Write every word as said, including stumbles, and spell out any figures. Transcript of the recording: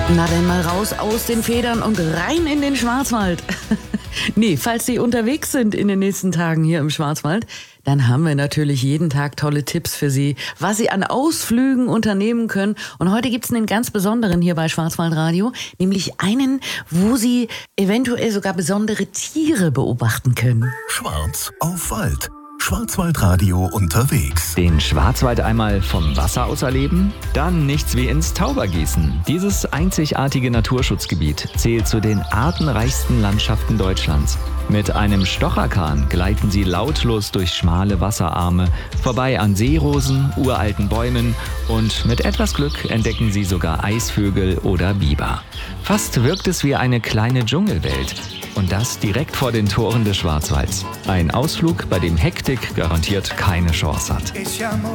Na dann mal raus aus den Federn und rein in den Schwarzwald. Nee, falls Sie unterwegs sind in den nächsten Tagen hier im Schwarzwald, dann haben wir natürlich jeden Tag tolle Tipps für Sie, was Sie an Ausflügen unternehmen können. Und heute gibt's einen ganz besonderen hier bei Schwarzwaldradio, nämlich einen, wo Sie eventuell sogar besondere Tiere beobachten können. Schwarz auf Wald. Schwarzwaldradio unterwegs. Den Schwarzwald einmal vom Wasser aus erleben? Dann nichts wie ins Taubergießen. Dieses einzigartige Naturschutzgebiet zählt zu den artenreichsten Landschaften Deutschlands. Mit einem Stocherkahn gleiten Sie lautlos durch schmale Wasserarme, vorbei an Seerosen, uralten Bäumen und mit etwas Glück entdecken Sie sogar Eisvögel oder Biber. Fast wirkt es wie eine kleine Dschungelwelt. Und das direkt vor den Toren des Schwarzwalds. Ein Ausflug, bei dem Hektik garantiert keine Chance hat.